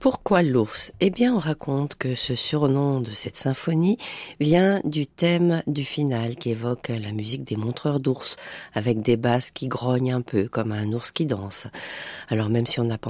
Pourquoi l'ours ? Eh bien, on raconte que ce surnom de cette symphonie vient du thème du final qui évoque la musique des montreurs d'ours, avec des basses qui grognent un peu comme un ours qui danse. Alors même si on n'a pas